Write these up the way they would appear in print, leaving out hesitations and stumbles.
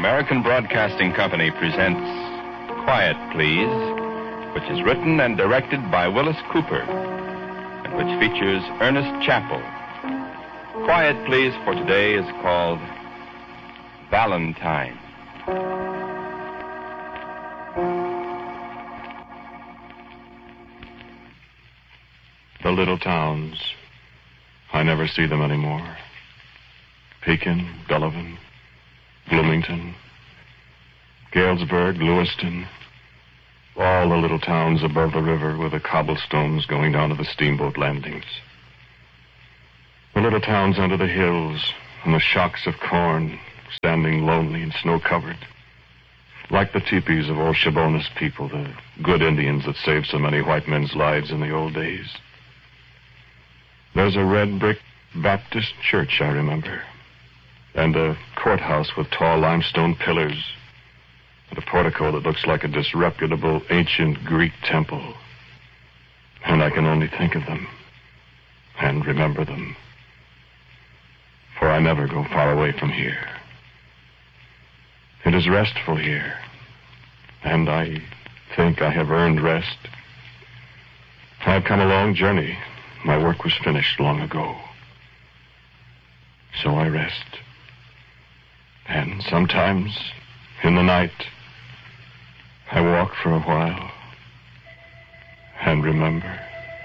American Broadcasting Company presents Quiet Please, which is written and directed by Willis Cooper, and which features Ernest Chappell. Quiet Please for today is called Valentine. The little towns. I never see them anymore. Pekin, Delavan, Bloomington, Galesburg, Lewiston. All the little towns above the river with the cobblestones going down to the steamboat landings. The little towns under the hills and the shocks of corn standing lonely and snow-covered. Like the teepees of old Shabonis people, the good Indians that saved so many white men's lives in the old days. There's a red brick Baptist church, I remember, and a courthouse with tall limestone pillars, and a portico that looks like a disreputable ancient Greek temple. And I can only think of them and remember them, for I never go far away from here. It is restful here, and I think I have earned rest. I've come a long journey. My work was finished long ago. So I rest. And sometimes, in the night, I walk for a while and remember.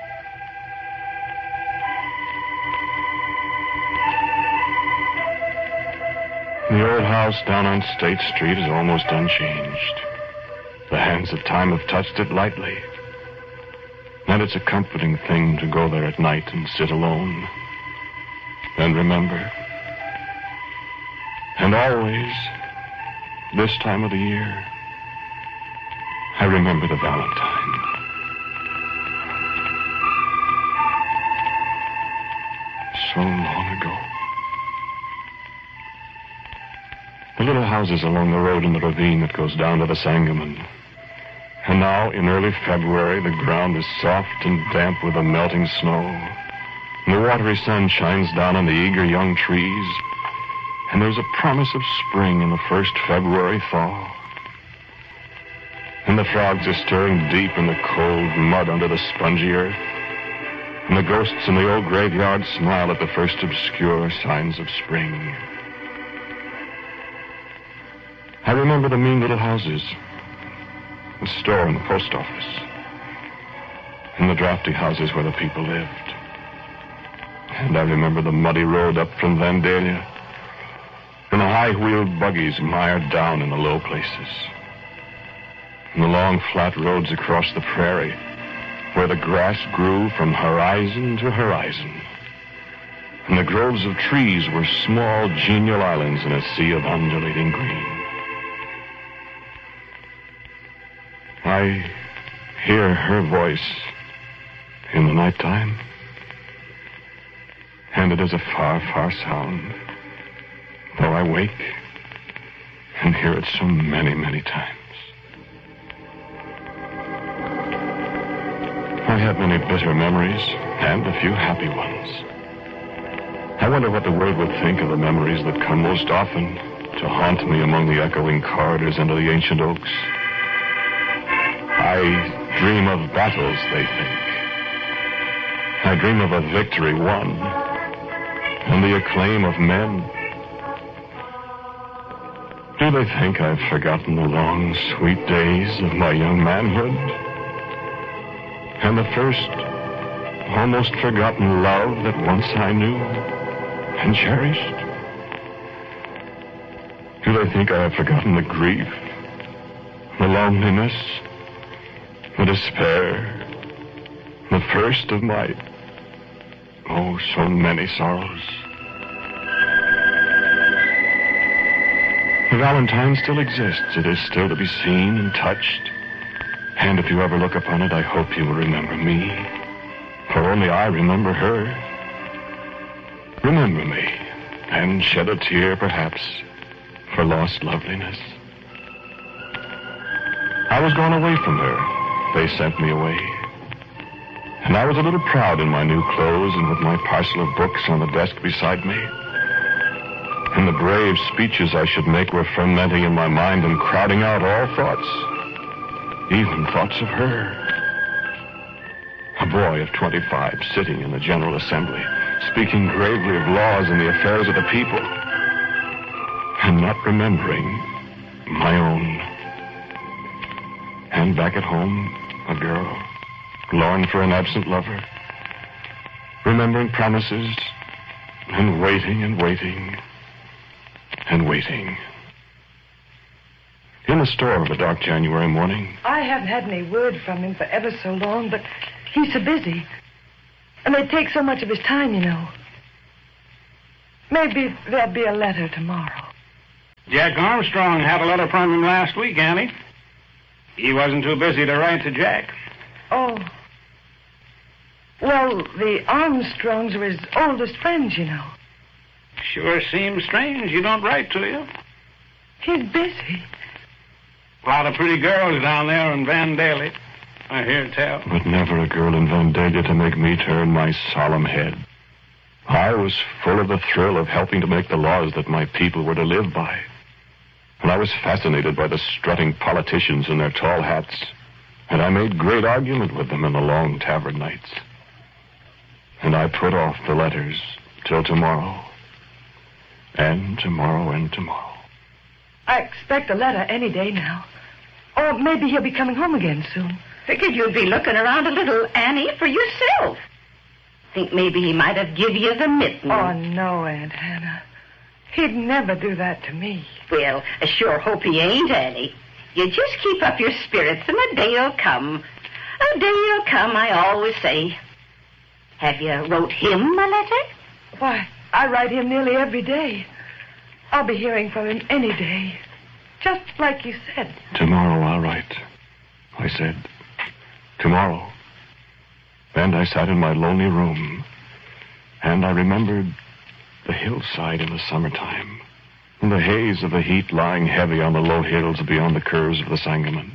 The old house down on State Street is almost unchanged. The hands of time have touched it lightly. And it's a comforting thing to go there at night and sit alone and remember. And always, this time of the year, I remember the Valentine. So long ago. The little houses along the road in the ravine that goes down to the Sangamon. And now, in early February, the ground is soft and damp with the melting snow. And the watery sun shines down on the eager young trees. And there's a promise of spring in the first February thaw. And the frogs are stirring deep in the cold mud under the spongy earth. And the ghosts in the old graveyard smile at the first obscure signs of spring. I remember the mean little houses, the store and the post office, and the drafty houses where the people lived. And I remember the muddy road up from Vandalia, and the high-wheeled buggies mired down in the low places, and the long flat roads across the prairie, where the grass grew from horizon to horizon, and the groves of trees were small, genial islands in a sea of undulating green. I hear her voice in the nighttime, and it is a far, far sound, though I wake and hear it so many, many times. I have many bitter memories and a few happy ones. I wonder what the world would think of the memories that come most often to haunt me among the echoing corridors under the ancient oaks. I dream of battles, they think. I dream of a victory won, and the acclaim of men. Do they think I've forgotten the long, sweet days of my young manhood? And the first, almost forgotten love that once I knew and cherished? Do they think I have forgotten the grief, the loneliness, the despair, the first of my, oh, so many sorrows? The Valentine still exists. It is still to be seen and touched. And if you ever look upon it, I hope you will remember me. For only I remember her. Remember me, and shed a tear, perhaps, for lost loveliness. I was gone away from her. They sent me away. And I was a little proud in my new clothes and with my parcel of books on the desk beside me. and the brave speeches I should make were fermenting in my mind and crowding out all thoughts, even thoughts of her. A boy of 25 sitting in the General Assembly, speaking gravely of laws and the affairs of the people, and not remembering my own. And back at home, a girl, longing for an absent lover, remembering promises, and waiting and waiting and waiting. In the store of a dark January morning. I haven't had any word from him for ever so long, but he's so busy. And they take so much of his time, you know. Maybe there'll be a letter tomorrow. Jack Armstrong had a letter from him last week, Annie. He wasn't too busy to write to Jack. Oh. Well, the Armstrongs are his oldest friends, you know. Sure seems strange you don't write to you. He's busy. A lot of pretty girls down there in Vandalia, I hear tell. But never a girl in Vandalia to make me turn my solemn head. I was full of the thrill of helping to make the laws that my people were to live by. And I was fascinated by the strutting politicians in their tall hats. And I made great argument with them in the long tavern nights. And I put off the letters till tomorrow. And tomorrow and tomorrow. I expect a letter any day now. Or maybe he'll be coming home again soon. Figured you'd be looking around a little, Annie, for yourself. Think maybe he might have give you the mitten. Oh, no, Aunt Hannah. He'd never do that to me. Well, I sure hope he ain't, Annie. You just keep up your spirits and a day'll come. A day'll come, I always say. Have you wrote him a letter? Why, I write him nearly every day. I'll be hearing from him any day. Just like you said. Tomorrow I'll write, I said. Tomorrow. And I sat in my lonely room, and I remembered the hillside in the summertime, and the haze of the heat lying heavy on the low hills beyond the curves of the Sangamon.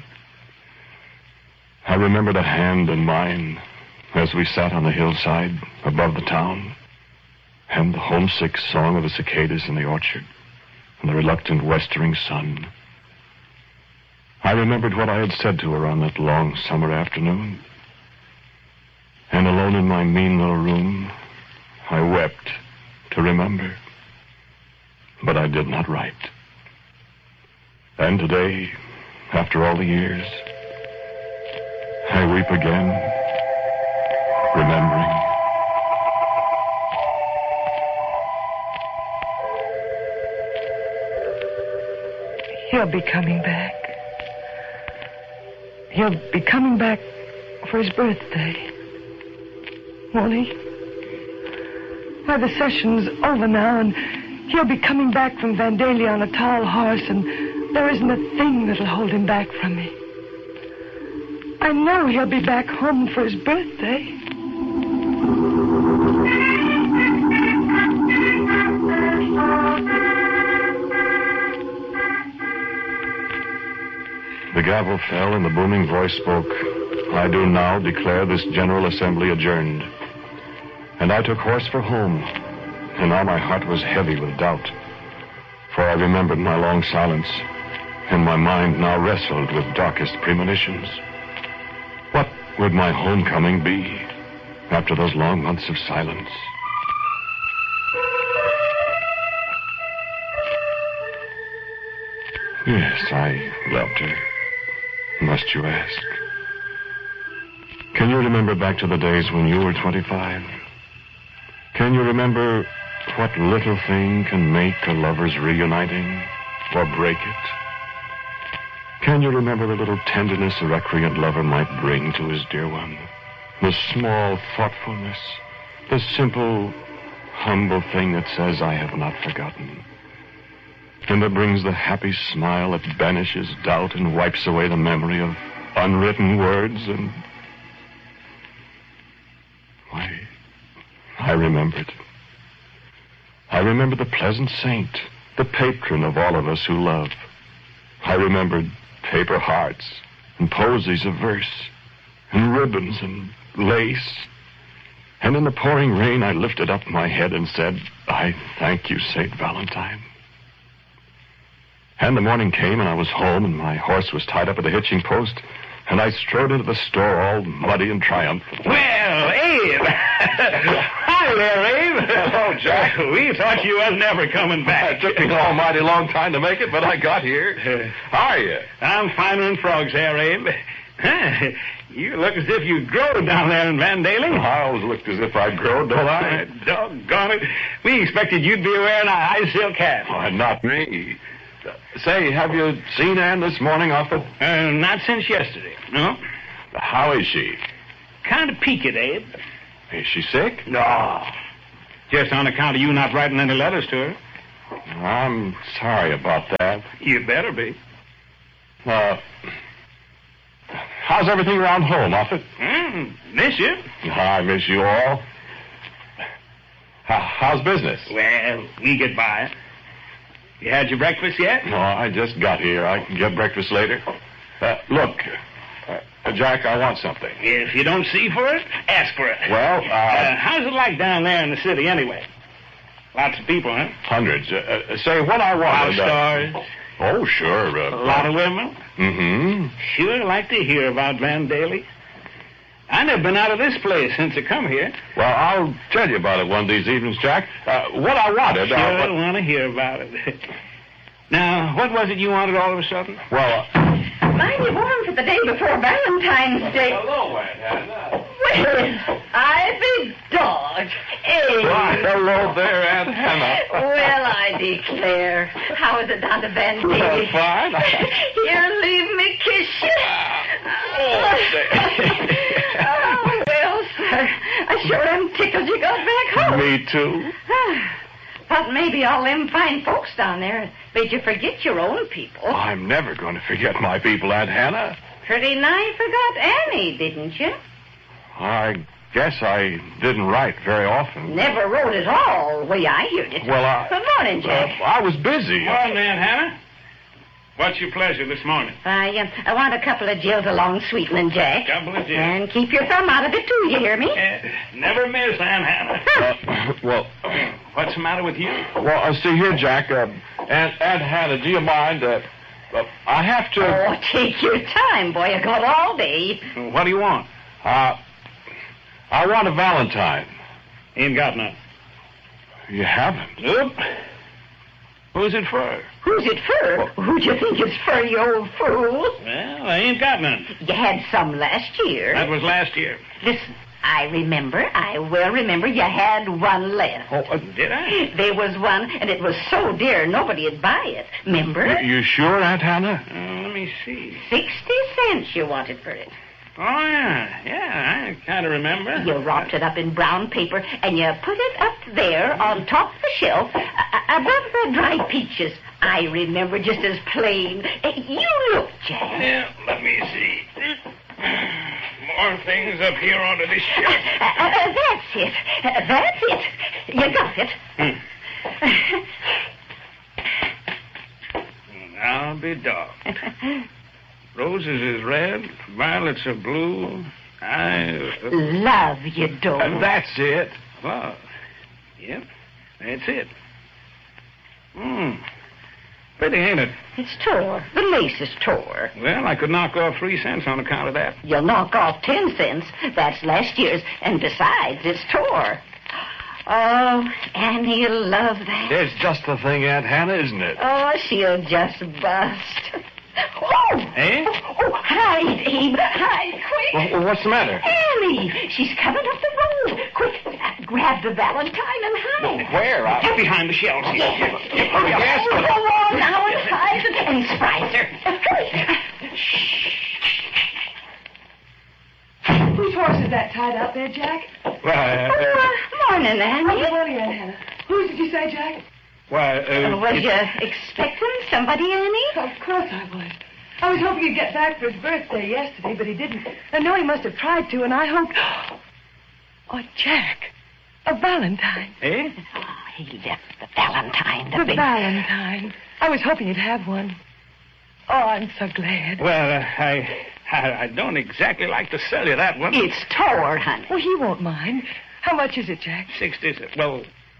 I remembered a hand in mine as we sat on the hillside above the town, and the homesick song of the cicadas in the orchard, and the reluctant westering sun. I remembered what I had said to her on that long summer afternoon. And alone in my mean little room, I wept to remember. But I did not write. And today, after all the years, I weep again, remembering. He'll be coming back. He'll be coming back for his birthday. Won't he? Why, the session's over now, and he'll be coming back from Vandalia on a tall horse, and there isn't a thing that'll hold him back from me. I know he'll be back home for his birthday. The gavel fell and the booming voice spoke. I do now declare this General Assembly adjourned. And I took horse for home, and now my heart was heavy with doubt, for I remembered my long silence, and my mind now wrestled with darkest premonitions. What would my homecoming be after those long months of silence? Yes, I loved her. Must you ask? Can you remember back to the days when you were 25? Can you remember what little thing can make a lover's reuniting or break it? Can you remember the little tenderness a recreant lover might bring to his dear one? The small thoughtfulness, the simple, humble thing that says, I have not forgotten. And that brings the happy smile that banishes doubt and wipes away the memory of unwritten words and... Why, I remembered. I remembered the pleasant saint, the patron of all of us who love. I remembered paper hearts and posies of verse and ribbons and lace And in the pouring rain, I lifted up my head and said, I thank you, St. Valentine. And the morning came, and I was home, and my horse was tied up at the hitching post, and I strode into the store all muddy and triumphant. Well, Abe. Hi there, Abe. Hello, Jack. We thought you was never coming back. It took me an almighty long time to make it, but I got here. How are you? I'm finer than frogs there, Abe. You look as if you growed down there in Vandalia. I always looked as if I'd grown, don't I? Doggone it. We expected you'd be wearing a high silk hat. Why, not me. Say, have you seen Ann this morning, Offutt? Not since yesterday. No. How is she? Kind of peaked, Abe. Is she sick? No. Just on account of you not writing any letters to her. I'm sorry about that. You better be. How's everything around home, Offutt? Miss you. I miss you all. How's business? Well, we get by. You had your breakfast yet? No, I just got here. I can get breakfast later. Look, Jack, I want something. If you don't see for it, ask for it. Well, how's it like down there in the city anyway? Lots of people, huh? Hundreds. Say, what I want... stars? Oh, sure. A lot of women? Mm-hmm. Sure like to hear about Vandalia. I never been out of this place since I come here. Well, I'll tell you about it one of these evenings, Jack. What I wanted... Sure want to hear about it. Now, what was it you wanted all of a sudden? Well... Mighty warm for the day before Valentine's Day. Hello, Aunt Hannah. Well, I be dogged. Hey. Why, hello there, Aunt Hannah. Well, I declare. How is it down to Vandalia? Fine. Here, leave me kiss you. Oh, well, sir, I sure am tickled you got back home. Me too. Thought maybe all them fine folks down there made you forget your own people. I'm never going to forget my people, Aunt Hannah. Pretty nigh forgot Annie, didn't you? I guess I didn't write very often. Never wrote at all, way I heard it. Well, Good morning, Jack. I was busy. Morning, Aunt Hannah. What's your pleasure this morning? I want a couple of Jills along sweetening, Jack. Couple of Jills. And keep your thumb out of it, too, you hear me? Never miss, Aunt Hannah. Well... What's the matter with you? Well, see here, Jack. Aunt Hannah, do you mind? I have to... Oh, take your time, boy. You got all day. What do you want? I want a Valentine. Ain't got none. You haven't? Oop. Who's it for? Who's it for? Who'd you think it's for, you old fool? Well, I ain't got none. You had some last year. That was last year. Listen, I well remember you had one left. Oh, did I? There was one, and it was so dear nobody'd buy it. Remember? You sure, Aunt Hannah? Let me see. 60 cents you wanted for it. Oh, yeah. Yeah, I kind of remember. You wrapped it up in brown paper, and you put it up there on top of the shelf above the dried peaches. I remember just as plain. You look, Jack. Yeah, let me see. More things up here onto this shelf. That's it. That's it. You got it. I'll be dogged. Roses is red, violets are blue. Love you, don't. That's it. Well, yep, that's it. Pretty, ain't it? It's tore. The lace is tore. Well, I could knock off 3 cents on account of that. You'll knock off 10 cents. That's last year's. And besides, it's tore. Oh, Annie'll love that. It's just the thing, Aunt Hannah, isn't it? Oh, she'll just bust. Oh! Eh? Oh, hide, Abe. Hide, quick. Well, what's the matter? Annie, she's coming up the road. Quick, grab the Valentine and hide. Where? Get behind the shelves. Yes. Yes, Go on now and hide and surprise her. Hurry. Whose horse is that tied out there, Jack? Morning, Annie. Good morning, Aunt Hannah. Whose did you say, Jack? Was you expecting somebody, Annie? Of course I was. I was hoping he'd get back for his birthday yesterday, but he didn't. I know he must have tried to, and I hoped... Oh, Jack, a Valentine. Eh? Oh, he left the Valentine. The Valentine. I was hoping he'd have one. Oh, I'm so glad. Well, I don't exactly like to sell you that one. It's tore, honey. Oh, he won't mind. How much is it, Jack? 60. Well,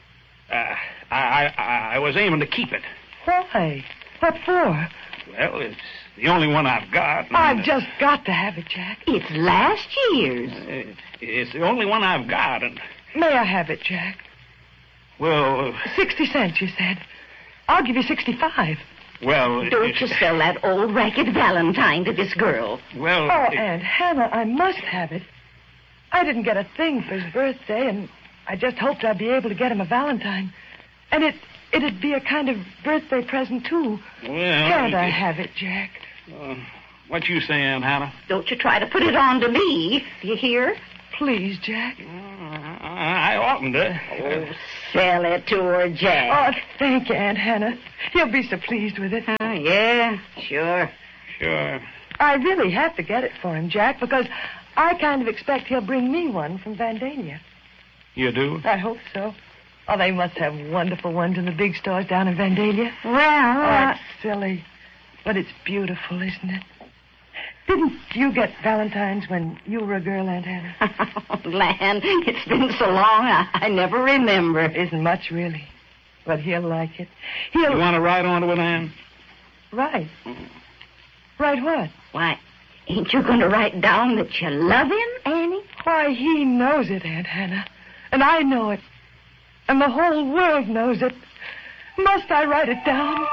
I was aiming to keep it. Why? What for? Well, it's the only one I've got. I've just got to have it, Jack. It's last year's. It's the only one I've got, and... May I have it, Jack? Well... 60 cents, you said. I'll give you 65. Well... Don't you sell that old ragged Valentine to this girl. Well... Oh, Aunt Hannah, I must have it. I didn't get a thing for his birthday, and I just hoped I'd be able to get him a Valentine. And it'd be a kind of birthday present, too. Well... Can't I have it, Jack? What you say, Aunt Hannah? Don't you try to put it on to me. You hear? Please, Jack. I oughtn't to. Oh, sell it to her, Jack. Oh, thank you, Aunt Hannah. He'll be so pleased with it. Yeah, sure. Sure. I really have to get it for him, Jack, because I kind of expect he'll bring me one from Vandalia. You do? I hope so. Oh, they must have wonderful ones in the big stores down in Vandalia. Well, it's silly, but it's beautiful, isn't it? Didn't you get Valentines when you were a girl, Aunt Hannah? Land, it's been so long, I never remember. Isn't much, really. But he'll like it. You want to ride on to it, Ann? Right. Right what? Why, ain't you going to write down that you love him, Annie? Why, he knows it, Aunt Hannah. And I know it. And the whole world knows it. Must I write it down?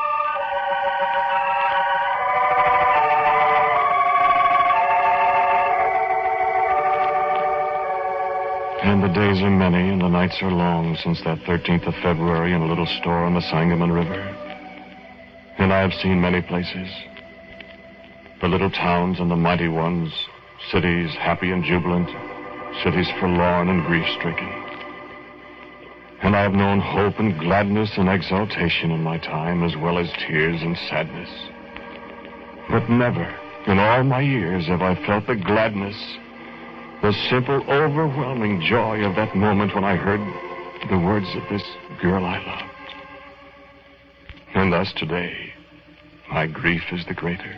And the days are many and the nights are long since that 13th of February in a little store on the Sangamon River. And I have seen many places. The little towns and the mighty ones, cities happy and jubilant, cities forlorn and grief-stricken. And I have known hope and gladness and exultation in my time, as well as tears and sadness. But never, in all my years, have I felt the gladness, the simple, overwhelming joy of that moment when I heard the words of this girl I loved. And thus today, my grief is the greater.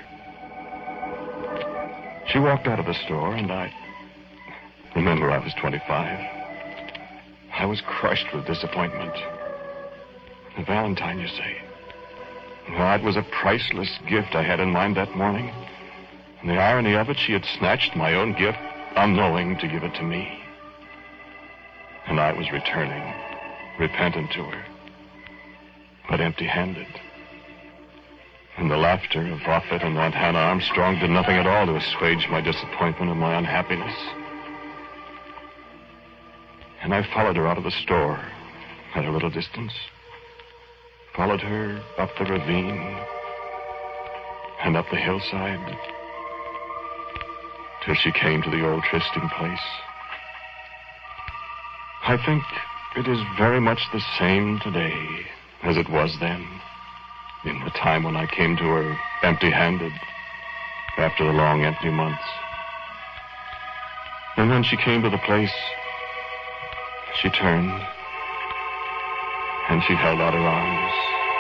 She walked out of the store, and I was 25. I was crushed with disappointment. The Valentine, you say? Well, it was a priceless gift I had in mind that morning. And the irony of it, she had snatched my own gift, unknowing to give it to me. And I was returning, repentant to her, but empty-handed. And the laughter of Offutt and Aunt Hannah Armstrong did nothing at all to assuage my disappointment and my unhappiness. And I followed her out of the store at a little distance. Followed her up the ravine and up the hillside till she came to the old trysting place. I think it is very much the same today as it was then, in the time when I came to her empty-handed after the long empty months. And when she came to the place, she turned and she held out her arms.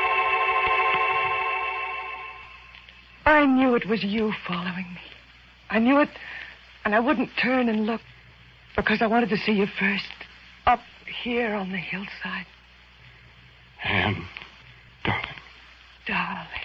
I knew it was you following me. I knew it, and I wouldn't turn and look because I wanted to see you first, up here on the hillside. Anne, darling. Darling.